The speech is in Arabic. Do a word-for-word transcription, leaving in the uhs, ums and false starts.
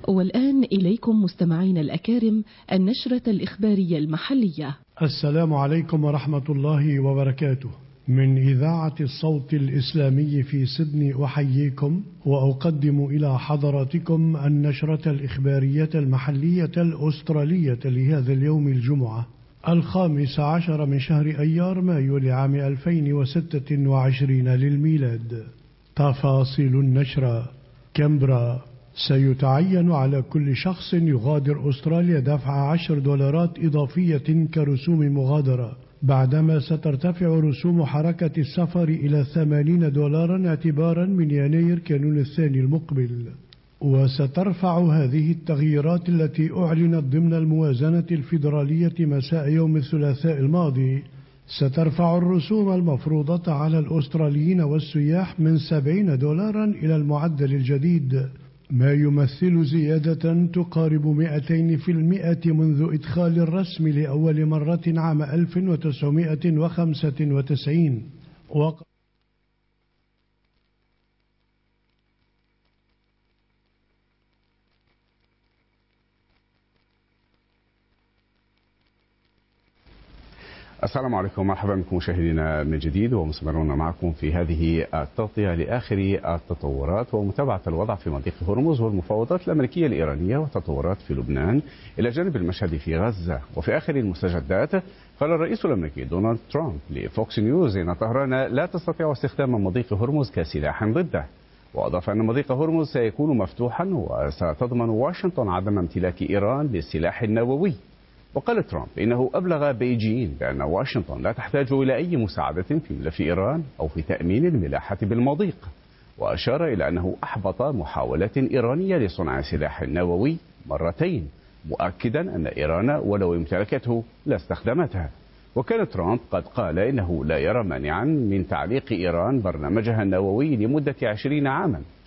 والآن إليكم مستمعين الأكارم النشرة الإخبارية المحلية. السلام عليكم ورحمة الله وبركاته. من إذاعة الصوت الإسلامي في سيدني أحييكم وأقدم إلى حضراتكم النشرة الإخبارية المحلية الأسترالية لهذا اليوم الجمعة الخامس عشر من شهر أيار مايو لعام ألفين وستة وعشرين للميلاد. تفاصيل النشرة. كامبرا: سيتعين على كل شخص يغادر أستراليا دفع عشر دولارات إضافية كرسوم مغادرة، بعدما سترتفع رسوم حركة السفر إلى ثمانين دولارا اعتبارا من يناير كانون الثاني المقبل. وسترفع هذه التغييرات التي أعلنت ضمن الموازنة الفيدرالية مساء يوم الثلاثاء الماضي، سترفع الرسوم المفروضة على الأستراليين والسياح من سبعين دولارا إلى المعدل الجديد، ما يمثل زيادة تقارب مئتين في المئة منذ إدخال الرسم لأول مرة عام ألف وتسعمئة وخمسة وتسعين. وق... السلام عليكم، مرحبا بكم مشاهدينا من جديد ومستمرون معكم في هذه التغطية لآخر التطورات ومتابعة الوضع في مضيق هرمز والمفاوضات الأمريكية الإيرانية والتطورات في لبنان إلى جانب المشهد في غزة. وفي آخر المستجدات قال الرئيس الأمريكي دونالد ترامب لفوكس نيوز إن طهران لا تستطيع استخدام مضيق هرمز كسلاح ضده، وأضاف أن مضيق هرمز سيكون مفتوحا وستضمن واشنطن عدم امتلاك إيران للسلاح النووي. وقال ترامب إنه أبلغ بيجين بأن واشنطن لا تحتاج إلى أي مساعدة في ملف إيران أو في تأمين الملاحة بالمضيق، وأشار إلى أنه أحبط محاولات إيرانية لصنع سلاح نووي مرتين، مؤكدا أن إيران ولو امتلكته لاستخدمتها. وكان ترامب قد قال إنه لا يرى مانعا من تعليق إيران برنامجها النووي لمدة عشرين عاما